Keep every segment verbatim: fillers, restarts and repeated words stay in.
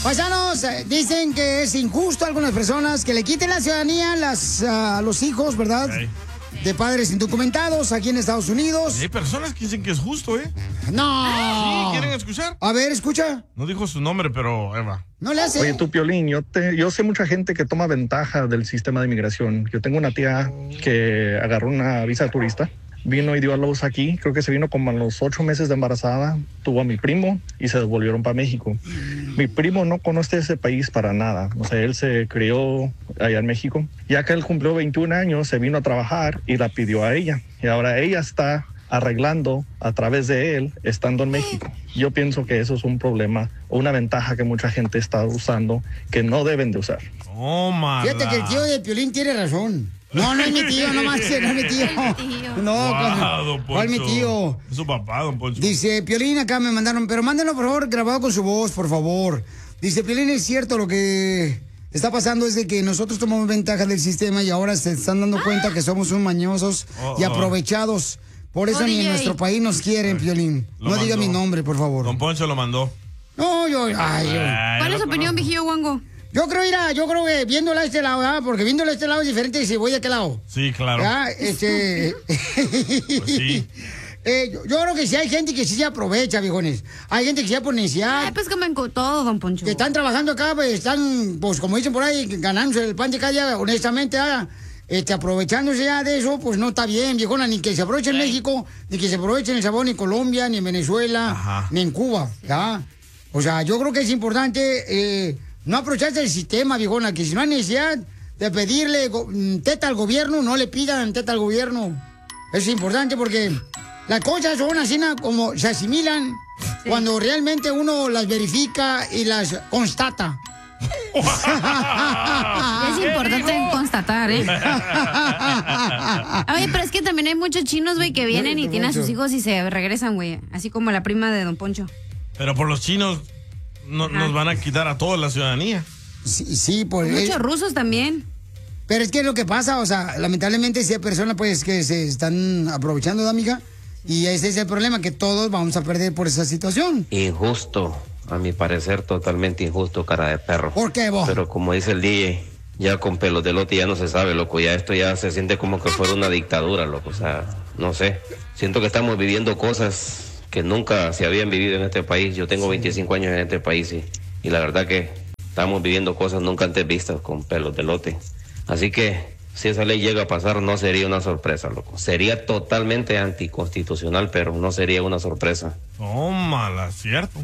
Paisanos, eh, dicen que es injusto a algunas personas que le quiten la ciudadanía a, las, a los hijos, ¿verdad? Okay. De padres indocumentados aquí en Estados Unidos. Hay personas que dicen que es justo, ¿eh? No. Sí, ¿quieren escuchar? A ver, escucha. No dijo su nombre, pero Eva. No le hace. Oye, tú, Piolín, yo, te, yo sé mucha gente que toma ventaja del sistema de inmigración. Yo tengo una tía que agarró una visa de turista, vino y dio a luz aquí, creo que se vino como a los ocho meses de embarazada, tuvo a mi primo y se devolvieron para México. Mi primo no conoce ese país para nada, o sea, él se crió allá en México. Ya que él cumplió veintiún años, se vino a trabajar y la pidió a ella. Y ahora ella está arreglando a través de él estando en México. Yo pienso que eso es un problema o una ventaja que mucha gente está usando que no deben de usar. Oh, mala. Fíjate que el tío de Piolín tiene razón. No, no es mi tío, no más, no es mi tío. No, Wow, don ¿cuál es mi Poncho? tío? Es su papá, don Poncho. Dice, Piolín, acá me mandaron, pero mándenlo por favor grabado con su voz, por favor. Dice, Piolín, es cierto, lo que está pasando es de que nosotros tomamos ventaja del sistema y ahora se están dando cuenta que somos un mañosos Oh, y oh. aprovechados. Por eso Oh, ni en D J. nuestro país nos quieren, Piolín. Lo No diga mandó. mi nombre, por favor. Don Poncho lo mandó. No, yo, ay, yo. Ay, ¿Cuál yo es su lo opinión, conozco. vigío Wango? Yo creo, mira, yo creo que viéndola a este lado, ¿verdad? Porque viéndola a este lado es diferente si voy de aquel lado. Sí, claro. ¿Verdad? Este... Pues sí. Eh, yo, yo creo que sí hay gente que sí se aprovecha, viejones. Hay gente que sí por necesidad. Ay, pues comen con todo, don Poncho. Que están trabajando acá, pues están, pues como dicen por ahí, ganándose el pan de cada día, honestamente, ah, este, aprovechándose ya de eso, pues no está bien, viejona, ni que se aproveche en México, ni que se aproveche en El Salvador, ni en Colombia, ni en Venezuela, Ajá. ni en Cuba, ¿ya? O sea, yo creo que es importante eh, no aprovecharse del sistema, viejona, que si no hay necesidad de pedirle go- teta al gobierno, no le pidan teta al gobierno. Eso es importante porque las cosas son así ¿no? como se asimilan Sí. cuando realmente uno las verifica y las constata. Es importante constatar, ¿eh? Oye, pero es que también hay muchos chinos, güey, que vienen y tienen a sus hijos y se regresan, güey. Así como la prima de don Poncho. Pero por los chinos no, Ajá. nos van a quitar a toda la ciudadanía. Sí, sí, por Muchos eh, rusos también. pero es que es lo que pasa, o sea, lamentablemente sí hay personas pues que se están aprovechando de amiga y ese es el problema, que todos vamos a perder por esa situación. Injusto, a mi parecer totalmente injusto, cara de perro. ¿Por qué vos? Pero como dice el D J, ya con pelos de lote ya no se sabe, loco, ya esto ya se siente como que fuera una dictadura, loco, o sea, no sé. Siento que estamos viviendo cosas que nunca se habían vivido en este país. Yo tengo veinticinco años en este país y, y la verdad que estamos viviendo cosas nunca antes vistas con pelos de lote. Así que si esa ley llega a pasar no sería una sorpresa, loco. Sería totalmente anticonstitucional, pero no sería una sorpresa. Tómala, cierto.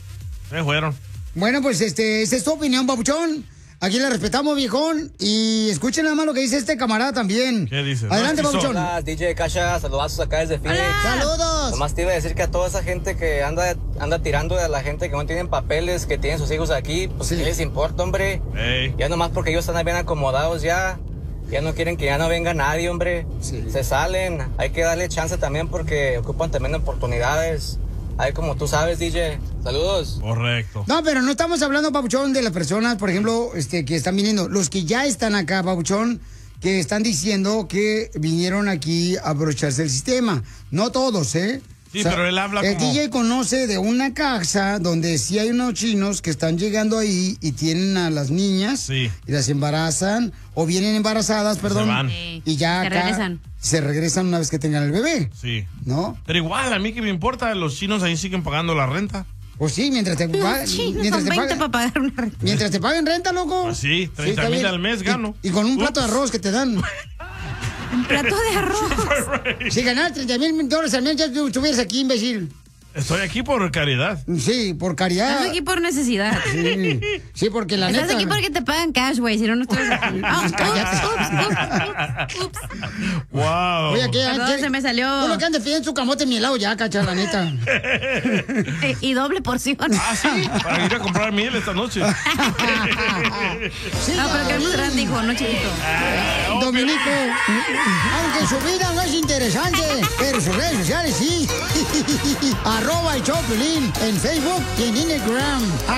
Se fueron. Bueno, pues este, esa es tu opinión, babuchón. Aquí la respetamos, viejón. Y escuchen nada más lo que dice este camarada también. ¿Qué dice? Adelante, No, es que babuchón. Hola, D J Kasha, saludazos acá desde Phoenix. ¡Saludos! Nomás te iba a decir que a toda esa gente que anda anda tirando a la gente que no tienen papeles, que tienen sus hijos aquí, pues Sí. ¿qué les importa, hombre? Ey. Ya nomás porque ellos están bien acomodados ya, ya no quieren que ya no venga nadie, hombre. Sí. Se salen, hay que darle chance también porque ocupan también oportunidades. Ahí como tú sabes, D J. Saludos. Correcto. No, pero no estamos hablando, babuchón, de las personas, por ejemplo, este, que están viniendo. Los que ya están acá, babuchón, que están diciendo que vinieron aquí a abrocharse el sistema. No todos, ¿eh? Sí, pero él habla el como- D J conoce de una casa donde sí hay unos chinos que están llegando ahí y tienen a las niñas Sí. y las embarazan o vienen embarazadas, perdón, van. Sí. y ya Se acá regresan. se regresan una vez que tengan el bebé, Sí. ¿no? Pero igual, a mí que me importa, los chinos ahí siguen pagando la renta. Pues sí, mientras te, pa- Los chinos mientras son te veinte paguen, para pagar una renta. mientras te paguen renta, loco. Pues sí, treinta está mil bien. al mes Y- gano. Y, con un plato de Ups. arroz que te dan. Un plato de arroz. Si ganas treinta mil dólares al mes, ya tú estuvieras aquí, imbécil. Estoy aquí por caridad. Sí, por caridad. Estás aquí por necesidad. Sí, sí, porque la Estás neta. aquí porque te pagan cash, güey. Si no, no estuvieras aquí. Ah, ups, ups, ups, ups, ups. Wow. Oye, ¿qué? Perdón, qué- se me salió. Tú lo que andas pidiendo su camote mielado ya, cacha, la neta. Eh, Y doble porción. Ah, sí, para ir a comprar miel esta noche. Sí, No, pero que es muy grande, hijo, no chiquito. Dominico, aunque su vida no es interesante, pero sus redes sociales sí. Arroba el Choplin en Facebook y en Instagram.